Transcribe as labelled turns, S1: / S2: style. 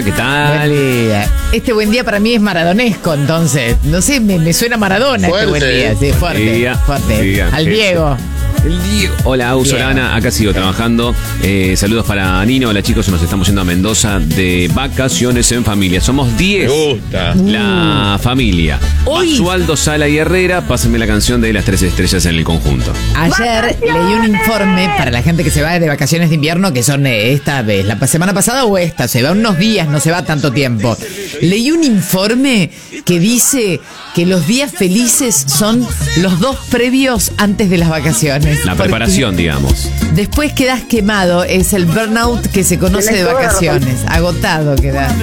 S1: ¿Qué tal?
S2: Buen día. Este buen día para mí es maradonesco, entonces. No sé, me suena Maradona
S3: Fuerte.
S2: este buen día. Sí, fuerte. Fuerte.
S1: Día.
S2: Al Diego.
S1: El Diego. Hola, Solana, acá sigo trabajando. Saludos para Nino. Hola, chicos, nos estamos yendo a Mendoza de vacaciones en familia. Somos 10.
S3: Me gusta.
S1: La familia.
S2: Hoy-
S1: Basualdo, Sala y Herrera. Pásenme la canción de Las Tres Estrellas en el conjunto.
S2: Ayer leí un informe para la gente que se va de vacaciones de invierno, que son esta vez, la semana pasada o esta, se va unos días, no se va tanto tiempo. Leí un informe que dice que los días felices son los 2 previos antes de las vacaciones.
S1: La
S2: Porque
S1: preparación, digamos.
S2: después quedás quemado, es el burnout que se conoce de
S4: Tenés toda la razón.
S2: vacaciones, agotado quedás.